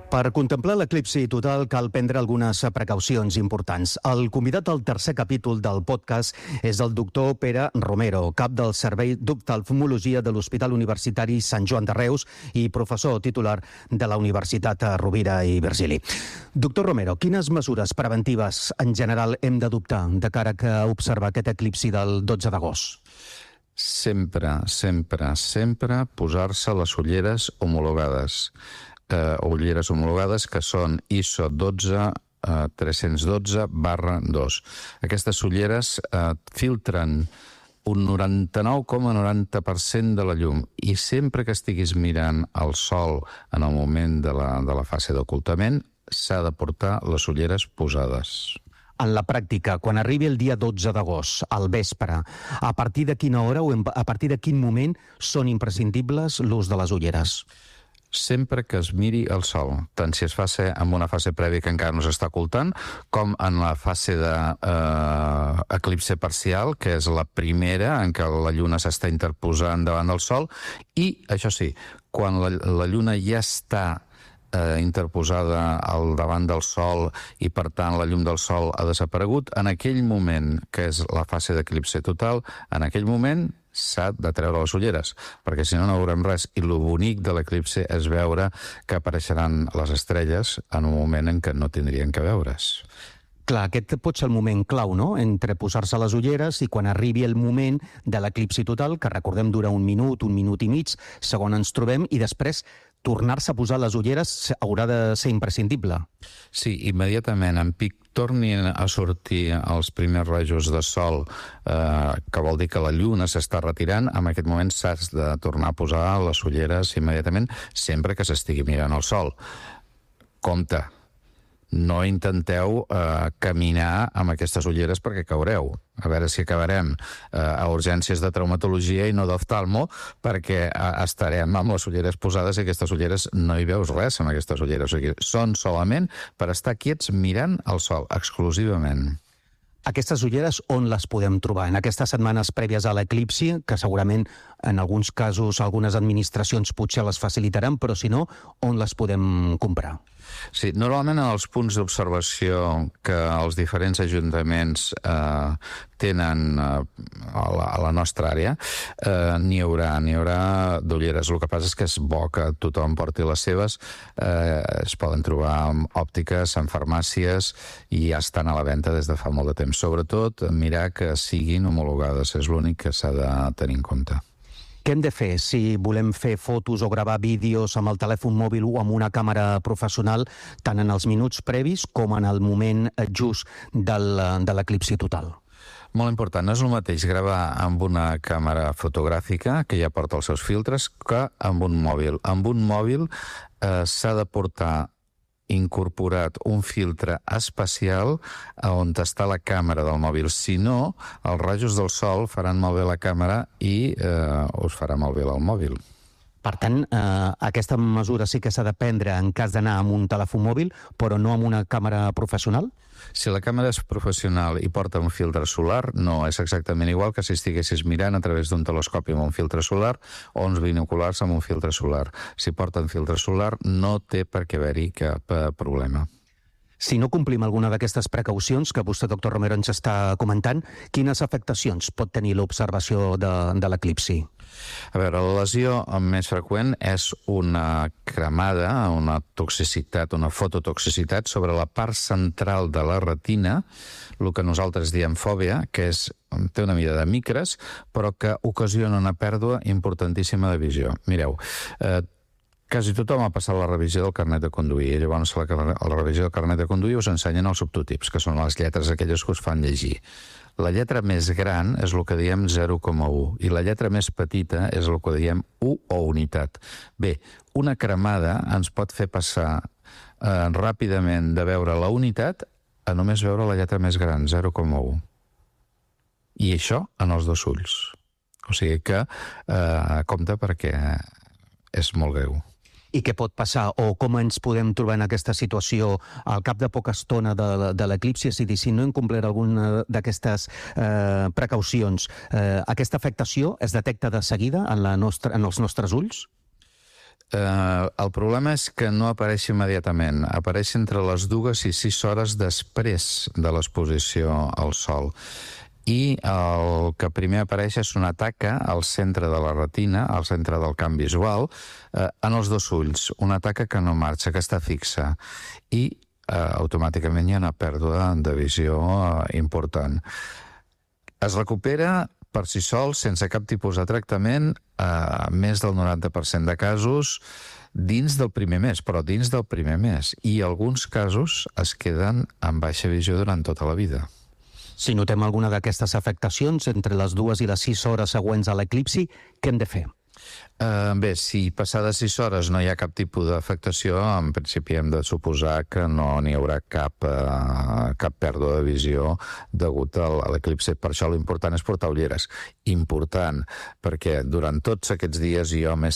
Per contemplar l'eclipsi total cal prendre algunes precaucions importants. El convidat al tercer capítol del podcast és el doctor Pere Romero, cap del Servei d'Oftalmologia de l'Hospital Universitari Sant Joan de Reus i professor titular de la Universitat Rovira i Virgili. Doctor Romero, quines mesures preventives en general hem d'adoptar de cara a observar aquest eclipsi del 12 d'agost? Sempre posar-se les ulleres homologades. Ulleres homologades que són ISO 12312/2. Aquestes ulleres filtren un 99,90% de la llum i sempre que estiguis mirant el sol en el moment de la fase d'ocultament s'ha de portar les ulleres posades. En la pràctica, quan arribi el dia 12 d'agost, al vespre, a partir de quina hora o a partir de quin moment són imprescindibles l'ús de les ulleres? Sempre que es miri el sol, tant si es fa en una fase prèvia que encara no s'està ocultant, com en la fase d'eclipse parcial, que és la primera en què la lluna s'està interposant davant del sol, i, això sí, quan la lluna ja està interposada al davant del sol i, per tant, la llum del sol ha desaparegut, en aquell moment, que és la fase d'eclipse total, en aquell moment s'ha de treure les ulleres, perquè si no, no veurem res. I el bonic de l'eclipse és veure que apareixeran les estrelles en un moment en què no tindrien que veure's. Clar, aquest pot ser el moment clau, no?, entre posar-se les ulleres i quan arribi el moment de l'eclipsi total, que recordem dura un minut i mig, segons ens trobem, i després tornar-se a posar les ulleres haurà de ser imprescindible. Sí, immediatament, en pic tornin a sortir els primers rajos de sol, que vol dir que la lluna s'està retirant, en aquest moment s'has de tornar a posar les ulleres immediatament, sempre que s'estigui mirant el sol. Compte, no intenteu caminar amb aquestes ulleres perquè caureu. A veure si acabarem a urgències de traumatologia i no d'oftalmo, perquè estarem amb les ulleres posades i aquestes ulleres no hi veus res amb aquestes ulleres. O sigui, són solament per estar quiets mirant el sol, exclusivament. Aquestes ulleres on les podem trobar? En aquestes setmanes prèvies a l'eclipsi, que segurament en alguns casos algunes administracions potser les facilitaran, però si no, on les podem comprar? Sí, normalment en els punts d'observació que els diferents ajuntaments tenen a la nostra àrea, n'hi haurà d'ulleres. El que passa és que és bo que tothom porti les seves. Es poden trobar en òptiques, en farmàcies, i ja estan a la venda des de fa molt de temps. Sobretot, mirar que siguin homologades, és l'únic que s'ha de tenir en compte. Què hem de fer si volem fer fotos o gravar vídeos amb el telèfon mòbil o amb una càmera professional, tant en els minuts previs com en el moment just de l'eclipsi total? Molt important, no és el mateix gravar amb una càmera fotogràfica, que ja porta els seus filtres, que amb un mòbil. Amb un mòbil s'ha de portar incorporat un filtre especial on està la càmera del mòbil. Si no, els rajos del sol faran malbé la càmera i us farà malbé el mòbil. Per tant, aquesta mesura sí que s'ha de prendre en cas d'anar amb un telèfon mòbil, però no amb una càmera professional? Si la càmera és professional i porta un filtre solar, no, és exactament igual que si estiguessis mirant a través d'un telescopi amb un filtre solar o uns binoculars amb un filtre solar. Si porten filtre solar, no té per què haver-hi cap problema. Si no complim alguna d'aquestes precaucions que vostè, doctor Romero, ens està comentant, quines afectacions pot tenir l'observació de l'eclipsi? A veure, la lesió més freqüent és una cremada, una toxicitat, una fototoxicitat sobre la part central de la retina, el que nosaltres diem fòbia, que té una mida de micres, però que ocasiona una pèrdua importantíssima de visió. Mireu, quasi tothom ha passat la revisió del carnet de conduir, i llavors a la revisió del carnet de conduir us ensenyen els subtotips, que són les lletres aquelles que us fan llegir. La lletra més gran és el que diem 0,1 i la lletra més petita és el que diem 1 o unitat. Bé, una cremada ens pot fer passar ràpidament de veure la unitat a només veure la lletra més gran, 0,1. I això en els dos ulls. O sigui que compte perquè és molt greu. I què pot passar o com ens podem trobar en aquesta situació al cap de poca estona de l'eclipsi? És a dir, si no hem complert alguna d'aquestes precaucions, aquesta afectació es detecta de seguida en els nostres ulls? El problema és que no apareix immediatament. Apareix entre les 2 i 6 hores després de l'exposició al sol. I el que primer apareix és una taca al centre de la retina, al centre del camp visual, en els 2 ulls. Una taca que no marxa, que està fixa. I automàticament hi ha una pèrdua de visió important. Es recupera per si sol, sense cap tipus de tractament, més del 90% de casos dins del primer mes, però dins del primer mes. I alguns casos es queden amb baixa visió durant tota la vida. Si notem alguna d'aquestes afectacions entre les 2 i les 6 hores següents a l'eclipsi, què hem de fer? Bé, si passades 6 hores no hi ha cap tipus d'afectació, en principi hem de suposar que no n'hi haurà cap pèrdua de visió degut a l'eclipsi. Per això l'important és portar ulleres. Important, perquè durant tots aquests dies jo he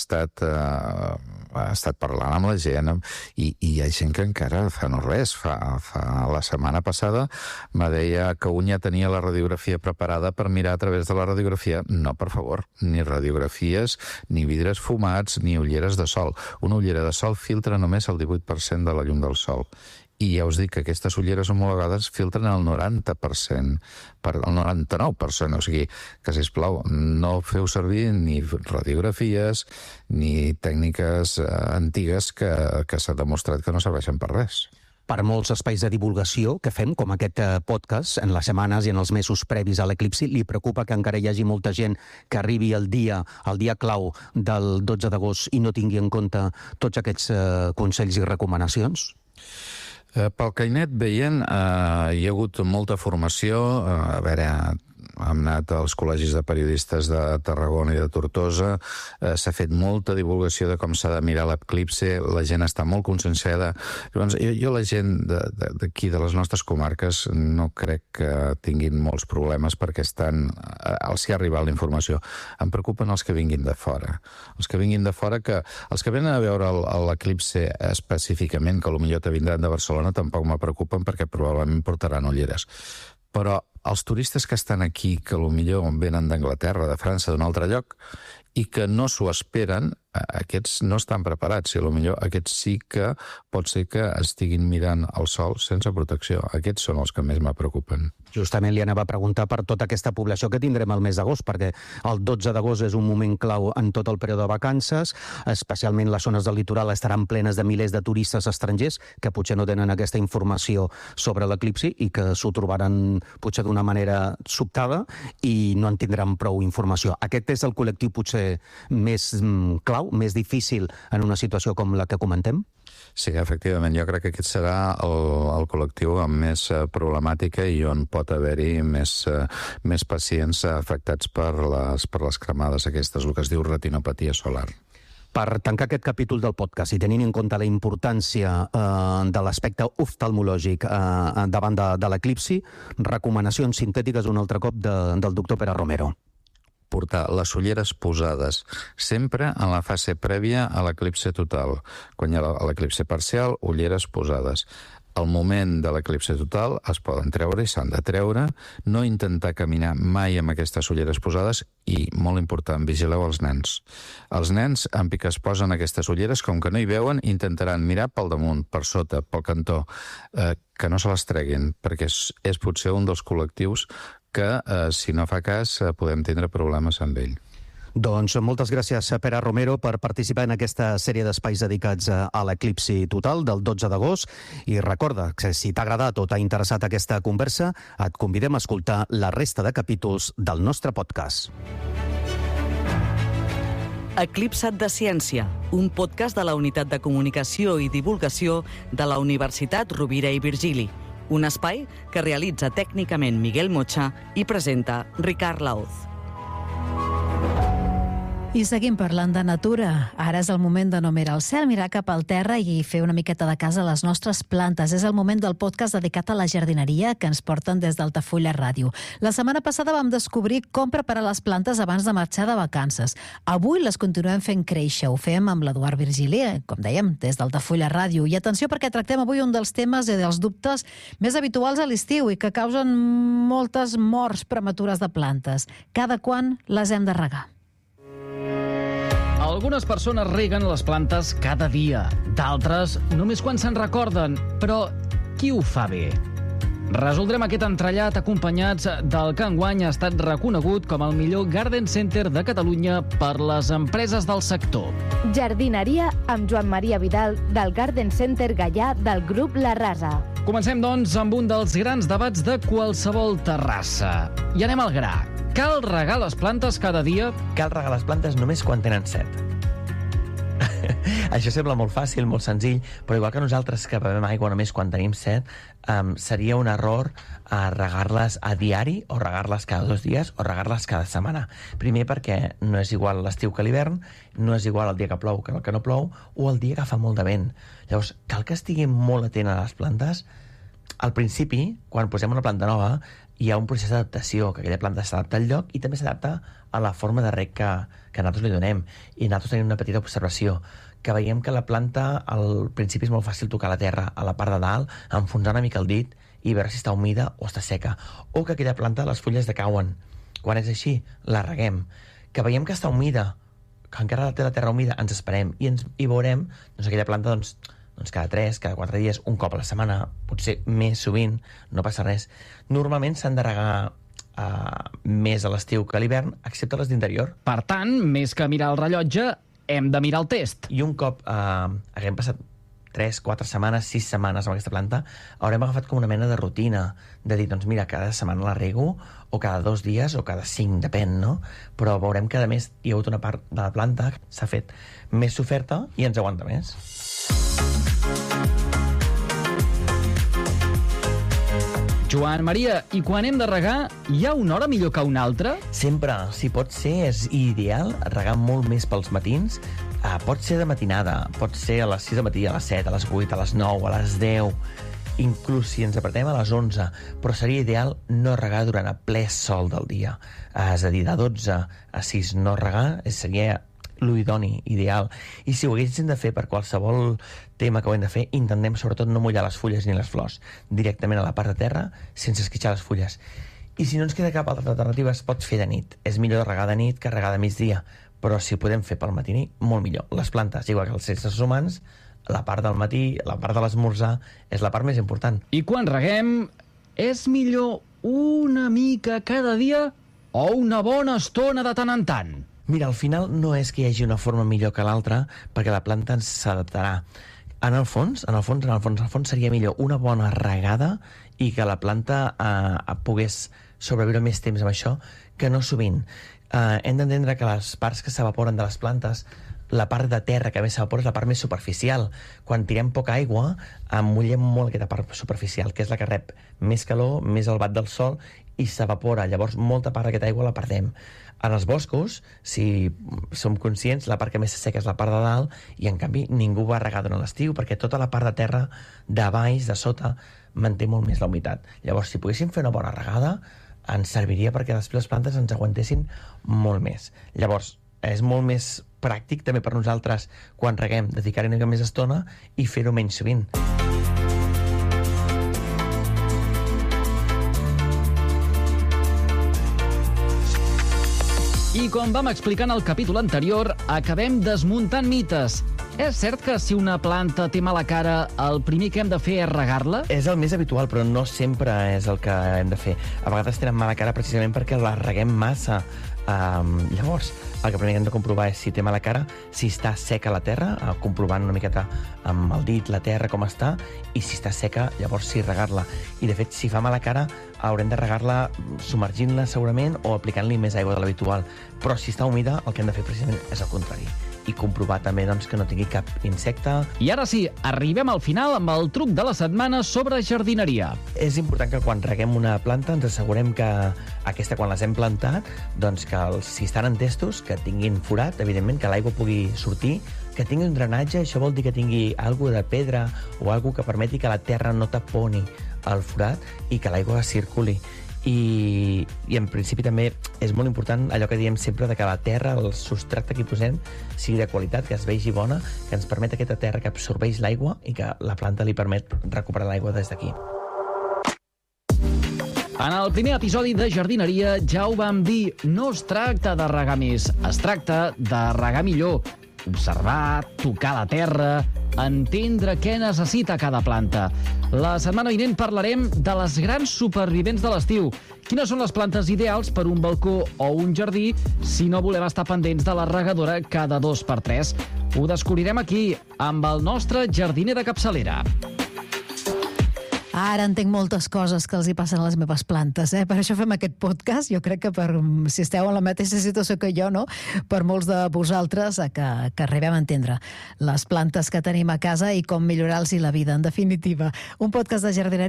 estat parlant amb la gent i hi ha gent que encara fa no res. La setmana passada me deia que un ja tenia la radiografia preparada per mirar a través de la radiografia. No, per favor, ni radiografies, ni vidres fumats, ni ulleres de sol. Una ullera de sol filtra només el 18% de la llum del sol. I ja us dic que aquestes ulleres homologades filtren el 90%, el 99%, o sigui que, sisplau, no feu servir ni radiografies ni tècniques antigues que s'ha demostrat que no serveixen per res. Per molts espais de divulgació que fem, com aquest podcast, en les setmanes i en els mesos previs a l'eclipsi, li preocupa que encara hi hagi molta gent que arribi el dia clau del 12 d'agost i no tingui en compte tots aquests consells i recomanacions? Pel que he anat veient, hi ha hagut molta formació. A veure, hem anat als col·legis de periodistes de Tarragona i de Tortosa, s'ha fet molta divulgació de com s'ha de mirar l'eclipsi, la gent està molt conscienciada. Llavors, jo la gent d'aquí, de les nostres comarques, no crec que tinguin molts problemes perquè els que ha arribat la informació. Em preocupen els que vinguin de fora. Els que vinguin de fora, els que venen a veure l'eclipsi específicament, que potser vindran de Barcelona, tampoc me preocupen perquè probablement portaran ulleres. Però els turistes que estan aquí, que potser venen d'Anglaterra, de França, d'un altre lloc, i que no s'ho esperen, aquests no estan preparats. I potser aquests sí que pot ser que estiguin mirant el sol sense protecció. Aquests són els que més me preocupen. Justament li anava a preguntar per tota aquesta població que tindrem el mes d'agost, perquè el 12 d'agost és un moment clau en tot el període de vacances, especialment les zones del litoral estaran plenes de milers de turistes estrangers que potser no tenen aquesta informació sobre l'eclipsi i que s'ho trobaran potser d'una manera sobtada i no en tindran prou informació. Aquest és el col·lectiu potser més clau, més difícil en una situació com la que comentem? Sí, efectivament, jo crec que aquest serà el col·lectiu amb més problemàtica i on pot haver-hi més pacients afectats per les cremades aquestes, el que es diu retinopatia solar. Per tancar aquest capítol del podcast i tenint en compte la importància de l'aspecte oftalmològic davant de l'eclipsi, recomanacions sintètiques un altre cop del doctor Pere Romero. Portar les ulleres posades sempre en la fase prèvia a l'eclipsi total. Quan hi ha l'eclipsi parcial, ulleres posades. Al moment de l'eclipsi total es poden treure i s'han de treure, no intentar caminar mai amb aquestes ulleres posades i, molt important, vigileu els nens. Els nens, en pic es posen aquestes ulleres, com que no hi veuen, intentaran mirar pel damunt, per sota, pel cantó, que no se les treguin, perquè és potser un dels col·lectius que, si no fa cas, podem tindre problemes amb ell. Doncs moltes gràcies, Pere Romero, per participar en aquesta sèrie d'espais dedicats a l'eclipsi total del 12 d'agost. I recorda que si t'ha agradat o t'ha interessat aquesta conversa, et convidem a escoltar la resta de capítols del nostre podcast. Eclipsat de Ciència, un podcast de la Unitat de Comunicació i Divulgació de la Universitat Rovira i Virgili. Un espai que realitza tècnicament Miguel Mocha i presenta Ricard Laoz. I seguim parlant de natura. Ara és el moment de no mirar al cel, mirar cap al terra i fer una miqueta de casa a les nostres plantes. És el moment del podcast dedicat a la jardineria que ens porten des d'Altafulla Ràdio. La setmana passada vam descobrir com preparar les plantes abans de marxar de vacances. Avui les continuem fent créixer. Ho fem amb l'Eduard Virgili, com dèiem, des d'Altafulla Ràdio. I atenció, perquè tractem avui un dels temes i dels dubtes més habituals a l'estiu i que causen moltes morts prematures de plantes. Cada quan les hem de regar? Algunes persones reguen les plantes cada dia, d'altres només quan se'n recorden. Però qui ho fa bé? Resoldrem aquest entrellat acompanyats del que enguany ha estat reconegut com el millor Garden Center de Catalunya per les empreses del sector. Jardineria amb Joan Maria Vidal del Garden Center Gaià del grup La Rasa. Comencem, doncs, amb un dels grans debats de qualsevol terrassa. I anem al gra. Cal regar les plantes cada dia? Cal regar les plantes només quan tenen set. Això sembla molt fàcil, molt senzill, però igual que nosaltres que bevem aigua només quan tenim set, seria un error regar-les a diari o regar-les cada 2 dies o regar-les cada setmana. Primer perquè no és igual l'estiu que l'hivern, no és igual el dia que plou que el que no plou o el dia que fa molt de vent. Llavors, cal que estiguem molt atent a les plantes. Al principi, quan posem una planta nova, hi ha un procés d'adaptació, que aquella planta s'adapta al lloc i també s'adapta a la forma de reg que nosaltres li donem. I nosaltres tenim una petita observació, que veiem que la planta al principi és molt fàcil tocar la terra, a la part de dalt, enfonsar una mica el dit i veure si està humida o està seca. O que aquella planta les fulles decauen. Quan és així, la reguem. Que veiem que està humida, que encara té la terra humida, ens esperem i veurem aquella planta doncs cada 3, cada 4 dies, un cop a la setmana, potser més sovint, no passa res. Normalment s'han de regar més a l'estiu que a l'hivern, excepte les d'interior. Per tant, més que mirar el rellotge, hem de mirar el test. I un cop haguem passat 3, 4 setmanes, 6 setmanes amb aquesta planta, haurem agafat com una mena de rutina, de dir, doncs mira, cada setmana la rego, o cada 2 dies, o cada 5, depèn, no? Però veurem que, a més, hi ha hagut una part de la planta que s'ha fet més soferta i ens aguanta més. Joan Maria, i quan hem de regar, hi ha una hora millor que una altra? Sempre, si pot ser, és ideal regar molt més pels matins. Pot ser de matinada, pot ser a les 6 del matí, a les 7, a les 8, a les 9, a les 10, inclús si ens apretem a les 11, però seria ideal no regar durant el ple sol del dia. És a dir, de 12 a 6 no regar seria l'idoni, ideal. I si ho haguéssim de fer per qualsevol tema que ho hem de fer, intentem sobretot no mullar les fulles ni les flors, directament a la part de terra, sense esquitxar les fulles. I si no ens queda cap altra alternativa, es pot fer de nit. És millor regar de nit que regar de migdia, però si ho podem fer pel matí, molt millor. Les plantes, igual que els éssers humans, la part del matí, la part de l'esmorzar, és la part més important. I quan reguem, és millor una mica cada dia o una bona estona de tant en tant? Mira, al final no és que hi hagi una forma millor que l'altra, perquè la planta s'adaptarà. En el fons seria millor una bona regada i que la planta pogués sobreviure més temps amb això que no sovint. Hem d'entendre que les parts que s'evaporen de les plantes, la part de terra que més s'evapora és la part més superficial. Quan tirem poca aigua, mullem molt aquesta part superficial, que és la que rep més calor, més el bat del sol, i s'evapora. Llavors, molta part d'aquesta aigua la perdem. En els boscos, si som conscients, la part que més s'asseca és la part de dalt, i en canvi ningú va regar durant l'estiu, perquè tota la part de terra de baix, de sota, manté molt més la humitat. Llavors, si poguéssim fer una bona regada, ens serviria perquè després les plantes ens aguantessin molt més. Llavors, és molt més pràctic també per nosaltres, quan reguem, dedicar-hi una mica més estona i fer-ho menys sovint. I com vam explicar en el capítol anterior, acabem desmuntant mites. És cert que si una planta té mala cara, el primer que hem de fer és regar-la? És el més habitual, però no sempre és el que hem de fer. A vegades tenen mala cara precisament perquè la reguem massa. Llavors, el que primer hem de comprovar és si té mala cara, si està seca la terra, comprovant una miqueta amb el dit la terra com està, i si està seca, llavors sí regar-la. I de fet, si fa mala cara, haurem de regar-la submergint-la segurament o aplicant-li més aigua de l'habitual. Però si està humida, el que hem de fer precisament és el contrari. I comprovar també doncs, que no tingui cap insecte. I ara sí, arribem al final amb el truc de la setmana sobre jardineria. És important que quan reguem una planta ens assegurem que aquesta, quan les hem plantat, doncs que si estan en testos, que tinguin forat, evidentment, que l'aigua pugui sortir, que tingui un drenatge, això vol dir que tingui alguna de pedra o alguna que permeti que la terra no taponi el forat i que l'aigua circuli. I en principi també és molt important allò que diem sempre de que la terra, el substrat que hi posem, sigui de qualitat, que es vegi bona, que ens permet aquesta terra que absorbeix l'aigua i que la planta li permet recuperar l'aigua des d'aquí. En el primer episodi de jardineria ja ho vam dir, no es tracta de regar més, es tracta de regar millor. Observar, tocar la terra, entendre què necessita cada planta. La setmana vinent parlarem de les grans supervivents de l'estiu. Quines són les plantes ideals per un balcó o un jardí si no volem estar pendents de la regadora cada 2x3? Ho descobrirem aquí, amb el nostre jardiner de capçalera. Ara entenc moltes coses que els hi passen a les meves plantes, eh? Per això fem aquest podcast. Jo crec que si esteu en la mateixa situació que jo, no? Per molts de vosaltres, que arribem a entendre les plantes que tenim a casa i com millorar-los la vida, en definitiva. Un podcast de jardineria